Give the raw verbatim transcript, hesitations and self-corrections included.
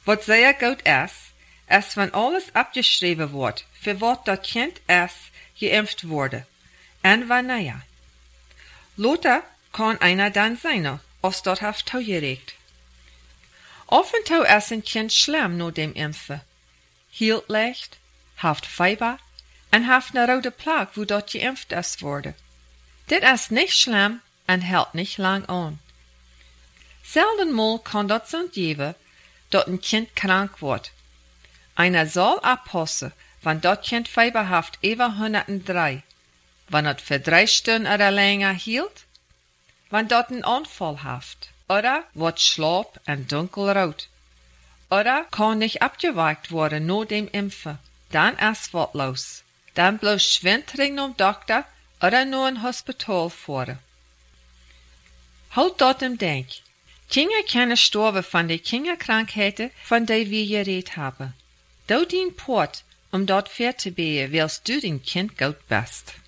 Wat sehr gut ist, ist, wenn alles abgeschrieben wird, für wat dat Kind ist, geimpft wurde. En wanneer ja. Lothar kann einer dann sein, als dat haft toegeregt. Af en toe ist ein Kind schlimm no dem Impfen. Hield leicht, haft Fieber en haft ne rode Plag, wo dat geimpft ist wurde. Dit ist nicht schlimm en hält nicht lang an. Selden mal kann dat so geben, dat ein Kind krank wird. Einer soll abpassen, wenn dat Kind Fieber haft über hundertdrei, wenn het für drei Stunden oder länger hielt, wenn dat ein Anfall haft, oder wird schlapp en dunkelrot, oder kann nicht abgeweicht worden no dem Impfen, dann ist wat los, dann bloß schwindring um Doktor oder nur ein Hospital fahren. Halt dat im Denk. Kinder können sterben von den Kinderkrankheiten, von denen wir geredet haben. Du dien Port, um dort fair zu be, willst du dein Kind gut best.